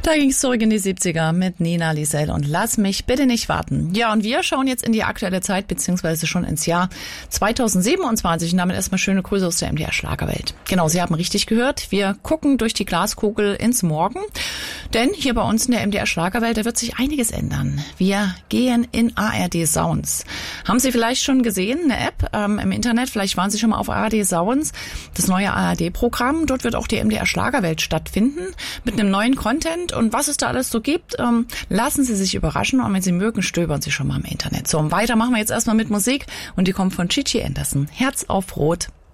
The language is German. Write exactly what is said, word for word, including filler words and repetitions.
Da ging es zurück in die siebziger mit Nina Liesel und Lass mich bitte nicht warten. Ja, und wir schauen jetzt in die aktuelle Zeit, beziehungsweise schon ins Jahr zweitausendsiebenundzwanzig und damit erstmal schöne Grüße aus der M D R Schlagerwelt. Genau, Sie haben richtig gehört, wir gucken durch die Glaskugel ins Morgen, denn hier bei uns in der M D R Schlagerwelt, da wird sich einiges ändern. Wir gehen in A R D Sounds. Haben Sie vielleicht schon gesehen, eine App ähm, im Internet, vielleicht waren Sie schon mal auf A R D Sounds, das neue A R D-Programm. Dort wird auch die M D R Schlagerwelt stattfinden mit einem neuen Content. Und was es da alles so gibt, ähm, lassen Sie sich überraschen. Und wenn Sie mögen, stöbern Sie schon mal im Internet. So, und weiter machen wir jetzt erstmal mit Musik. Und die kommt von Chichi Anderson. Herz auf Rot.